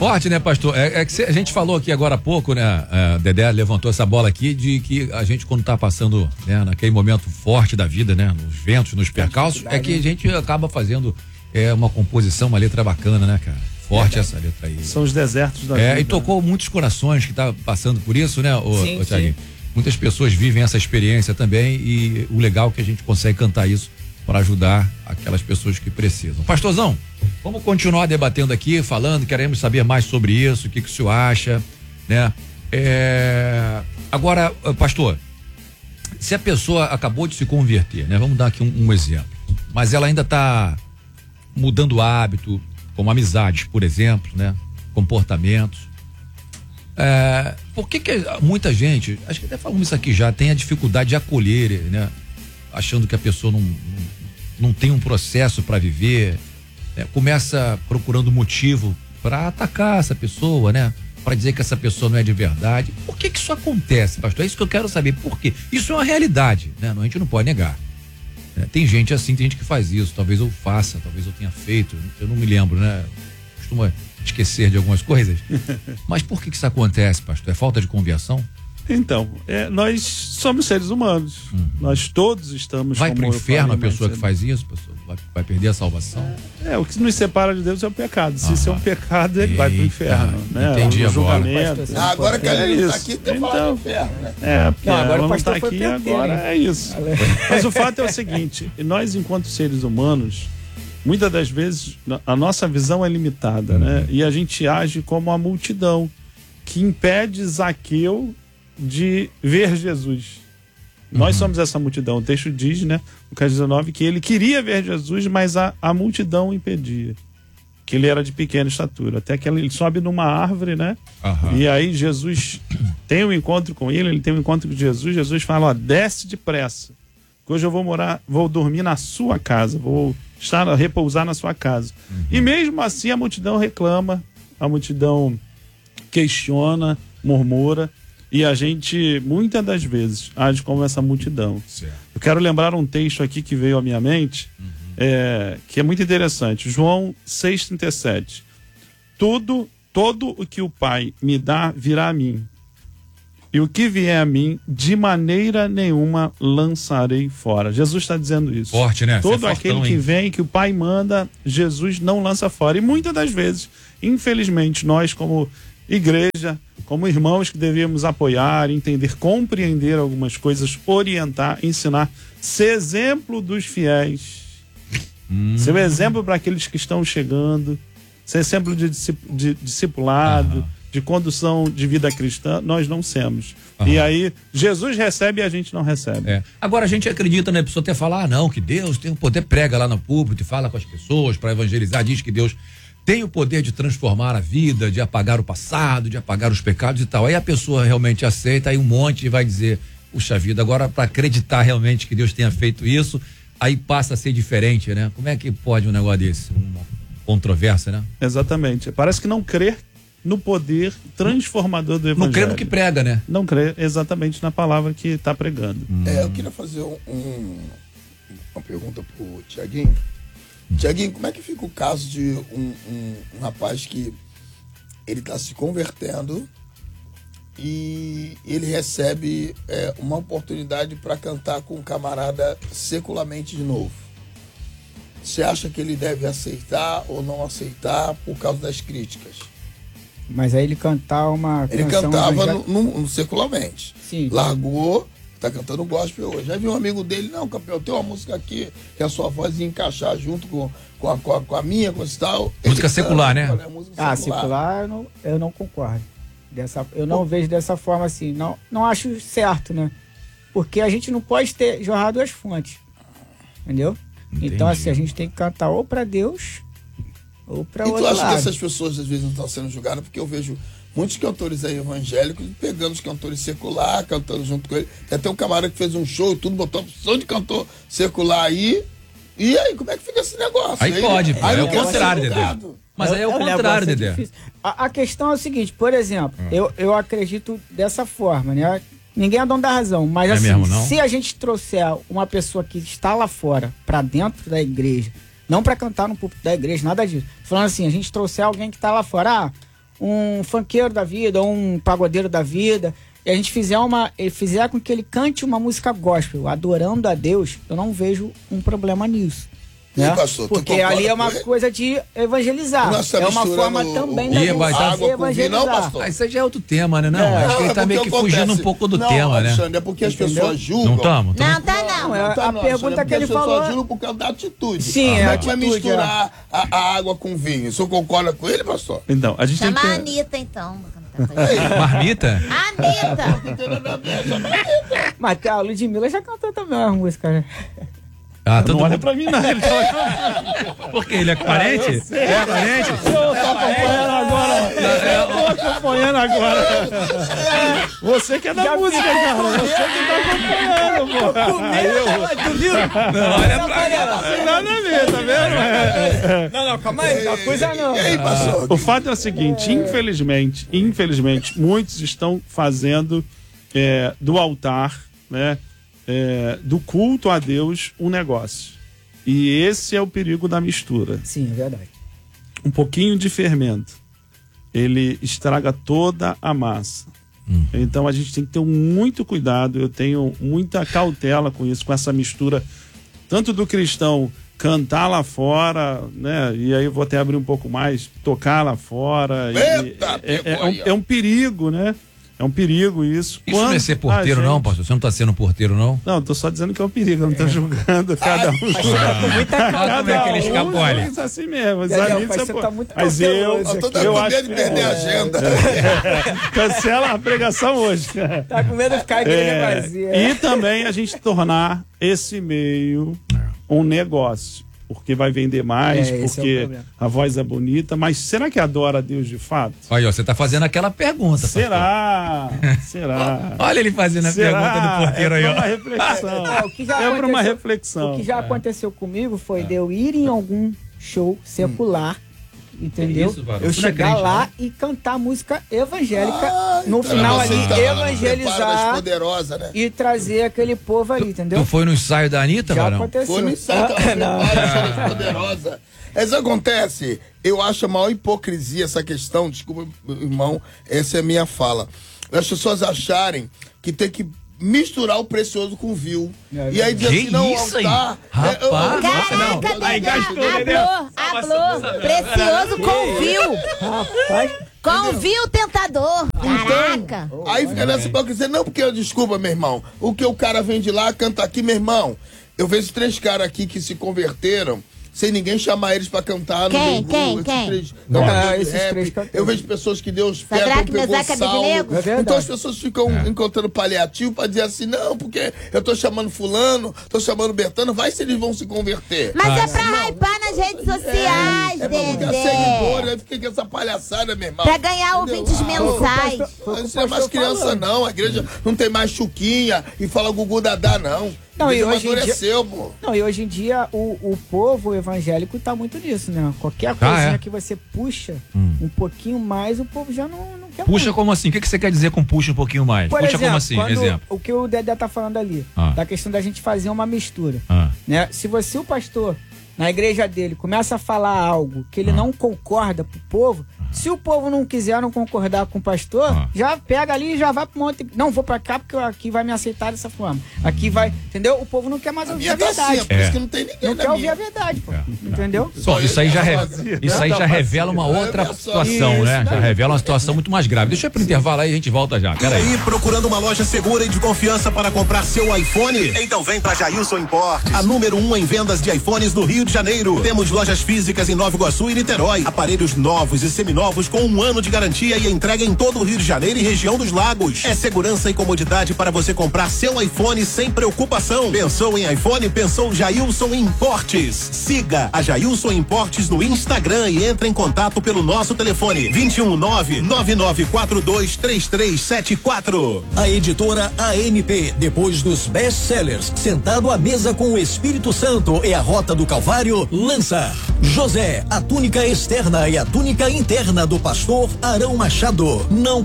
forte, né, pastor? É que a gente falou aqui agora há pouco, né? Dedé levantou essa bola aqui de que a gente, quando tá passando, né, naquele momento forte da vida, né? Nos ventos, nos percalços, é que a gente acaba fazendo uma composição, uma letra bacana, né, cara? Forte essa letra aí. São os desertos da vida. E tocou muitos corações que tá passando por isso, né, Sim, Thiaguinho? Muitas pessoas vivem essa experiência também e o legal é que a gente consegue cantar isso para ajudar aquelas pessoas que precisam. Pastorzão, vamos continuar debatendo aqui, falando, queremos saber mais sobre isso, o que o senhor acha, né? Agora, pastor, se a pessoa acabou de se converter, né? Vamos dar aqui um exemplo, mas ela ainda está mudando hábito, como amizades, por exemplo, né? Comportamentos. Por que muita gente, acho que até falamos isso aqui já, tem a dificuldade de acolher, né? Achando que a pessoa não tem um processo para viver, né? Começa procurando motivo para atacar essa pessoa, né? Para dizer que essa pessoa não é de verdade. Por que isso acontece, pastor? É isso que eu quero saber. Por quê? Isso é uma realidade, né? A gente não pode negar. Tem gente assim, tem gente que faz isso. Talvez eu faça, talvez eu tenha feito. Eu não me lembro, né? Costumo esquecer de algumas coisas. Mas por que isso acontece, pastor? É falta de conversão? Então, nós somos seres humanos. Nós todos estamos. Vai para o inferno a pessoa que faz isso, pessoa? Vai perder a salvação? O que nos separa de Deus é o pecado. Se isso é um pecado, ele vai para o inferno. Né? Entendi agora. Agora que a gente tá aqui, tem que falar do inferno, né? Agora o pastor está aqui, agora é isso. Mas o fato é o seguinte: nós, enquanto seres humanos, muitas das vezes a nossa visão é limitada, né? E a gente age como a multidão que impede Zaqueu de ver Jesus. Nós somos essa multidão. O texto diz, né, no capítulo 19, que ele queria ver Jesus, mas a multidão impedia. Que ele era de pequena estatura. Até que ele sobe numa árvore, né? E aí Jesus tem um encontro com ele tem um encontro com Jesus. Jesus fala: desce depressa, que hoje eu vou dormir na sua casa, vou repousar na sua casa. E mesmo assim a multidão reclama, a multidão questiona, murmura. E a gente, muitas das vezes, age como essa multidão. Certo. Eu quero lembrar um texto aqui que veio à minha mente, que é muito interessante. João 6,37. Todo o que o Pai me dá virá a mim. E o que vier a mim, de maneira nenhuma lançarei fora. Jesus está dizendo isso. Forte, né? Todo aquele que vem, que o Pai manda, Jesus não lança fora. E muitas das vezes, infelizmente, nós como igreja, como irmãos que devíamos apoiar, entender, compreender algumas coisas, orientar, ensinar, ser exemplo dos fiéis, ser um exemplo para aqueles que estão chegando, ser exemplo de discipulado, de condução de vida cristã, nós não somos. E aí, Jesus recebe e a gente não recebe. Agora a gente acredita, né? A pessoa até fala, não, que Deus tem o poder, prega lá no púlpito e fala com as pessoas para evangelizar, diz que Deus tem o poder de transformar a vida, de apagar o passado, de apagar os pecados e tal. Aí a pessoa realmente aceita, aí um monte vai dizer, puxa vida, agora para acreditar realmente que Deus tenha feito isso, aí passa a ser diferente, né? Como é que pode um negócio desse? Uma controvérsia, né? Exatamente. Parece que não crer no poder transformador do evangelho. Não crê no que prega, né? Não crê exatamente na palavra que está pregando. Eu queria fazer uma pergunta pro Thiaguinho. Thiaguinho, como é que fica o caso de um rapaz que ele está se convertendo e ele recebe uma oportunidade para cantar com um camarada secularmente de novo? Você acha que ele deve aceitar ou não aceitar por causa das críticas? Mas aí ele cantar uma Ele canção cantava no secularmente. Sim. Largou, tá cantando gospel hoje. Já vi um amigo dele, não, campeão, tem uma música aqui que a sua voz ia encaixar junto com a minha, com esse tal. Música secular, né? Secular eu não concordo. Eu não vejo dessa forma assim. Não acho certo, né? Porque a gente não pode ter jorrar duas fontes. Entendeu? Entendi. Então, assim, a gente tem que cantar ou pra Deus ou pra outro lado. E tu acha que essas pessoas às vezes não estão sendo julgadas? Porque eu vejo muitos cantores aí evangélicos pegando os cantores secular, cantando junto com ele. Tem até um camarada que fez um show e tudo, botou a opção de cantor secular aí. E aí, como é que fica esse negócio? Aí pode, aí é o contrário, Dedé. Mas aí é o contrário, Dedé. A questão é o seguinte, por exemplo, eu acredito dessa forma, né? Ninguém é dono da razão, mas assim, se a gente trouxer uma pessoa que está lá fora, pra dentro da igreja, não pra cantar no púlpito da igreja, nada disso. Falando assim, a gente trouxer alguém que tá lá fora, um funkeiro da vida, ou um pagodeiro da vida, e a gente fizer com que ele cante uma música gospel, adorando a Deus, eu não vejo um problema nisso. Né? Pastor, porque ali é uma coisa de evangelizar. É uma forma também da gente evangelizar. Isso aí já é outro tema, né? Não, acho que ele tá meio que fugindo um pouco do tema, né? Alexandre, é porque as pessoas julgam. Não a pergunta que ele falou. As pessoas julgam por causa da atitude. Sim, como é que vai misturar a água com vinho? O senhor concorda com ele, pastor? Então, a gente chama tem a Anitta, então. Marmita? Anitta! Mas a Ludmilla já cantou também uma música, né? Ah, não olha pra mim, não. Porque ele é parente? É parente? Eu tô acompanhando agora. Eu tô acompanhando agora. Você que é da música, cara. Você que tá acompanhando, pô. Aí não, olha pra cá. Nada a ver, tá vendo? Não, calma aí. A coisa não. O fato é o seguinte, infelizmente, muitos estão fazendo do altar, né? Do culto a Deus um negócio. E esse é o perigo da mistura. Sim, é verdade. Um pouquinho de fermento, ele estraga toda a massa. Então a gente tem que ter muito cuidado. Eu tenho muita cautela com isso, com essa mistura, tanto do cristão cantar lá fora, né? E aí eu vou até abrir um pouco mais, tocar lá fora. É um perigo, né? É um perigo isso. Isso não é ser porteiro, não, pastor? Você não está sendo porteiro, não? Não, tô só dizendo que é um perigo, eu não tô julgando cada um. Como é que ele escapole? Isso assim mesmo. Mas eu acho que perder a agenda. Cancela a pregação hoje. Tá com medo de ficar a igreja vazia. E também a gente tornar esse meio um negócio. Porque vai vender mais, porque a voz é bonita, mas será que adora a Deus de fato? Olha, você tá fazendo aquela pergunta. Será? Olha ele fazendo a pergunta do porteiro aí, ó. Uma reflexão. É para uma reflexão. O que já aconteceu comigo foi de eu ir em algum show secular, entendeu? Isso, eu chegar lá e cantar música evangélica, no final ali evangelizar poderosa, né? e trazer aquele povo ali, entendeu? Tu foi no ensaio da Anitta, já Varão? Aconteceu. Foi no ensaio da poderosa. Isso acontece, eu acho a maior hipocrisia essa questão, desculpa, irmão, essa é a minha fala. As pessoas acharem que tem que misturar o precioso com o vil. E aí diz assim, não, isso altar... Rapaz, Caraca, aí gastou, hablou, precioso com vil. Rapaz, com vil tentador. Caraca. Aí fica nessa hipocrisia, não, porque, desculpa, meu irmão, o que o cara vem de lá, canta aqui, meu irmão. Eu vejo 3 caras aqui que se converteram sem ninguém chamar eles pra cantar. Quem? Eu vejo pessoas que Deus pega, pegou salvo. Então as pessoas ficam encontrando paliativo pra dizer assim, não, porque eu tô chamando fulano, tô chamando Bertano, vai se eles vão se converter. Mas é pra hypar nas redes sociais, pra ficar seguidor, aí fica com essa palhaçada, meu irmão. Pra ganhar ouvintes mensais. Isso não é mais criança, não. A igreja não tem mais chuquinha e fala Gugu Dadá, não. Não, e hoje em dia, pô. Não, e hoje em dia o povo evangélico tá muito nisso, né? Qualquer coisinha que você puxa um pouquinho mais, o povo já não quer mais. Puxa como assim? O que você quer dizer com puxa um pouquinho mais? Por puxa exemplo, como assim? Exemplo. O que o Dedé tá falando ali, da questão da gente fazer uma mistura. Né? Se você, o pastor, na igreja dele, começa a falar algo que ele não concorda pro povo, se o povo não quiser não concordar com o pastor, já pega ali e já vai pro monte. Não, vou pra cá porque aqui vai me aceitar dessa forma. Aqui vai, entendeu? O povo não quer mais ouvir a verdade. Por isso que não tem ninguém. Não quer ouvir a verdade, pô. Entendeu? Bom, isso aí já revela uma outra situação, né? Já revela uma situação muito mais grave. Deixa eu ir pro intervalo aí e a gente volta já. Pera aí. Procurando uma loja segura e de confiança para comprar seu iPhone? Então vem pra Jailson Importes, a número 1 em vendas de iPhones no Rio de Janeiro. Temos lojas físicas em Nova Iguaçu e Niterói. Aparelhos novos e seminovos com 1 ano de garantia e entrega em todo o Rio de Janeiro e região dos lagos. É segurança e comodidade para você comprar seu iPhone sem preocupação. Pensou em iPhone? Pensou Jailson Importes. Siga a Jailson Importes no Instagram e entre em contato pelo nosso telefone 219-9942-3374. A editora ANP, depois dos best-sellers, Sentado à Mesa com o Espírito Santo e a Rota do Calvário, lança José, a túnica externa e a túnica interna do pastor Arão Machado. Não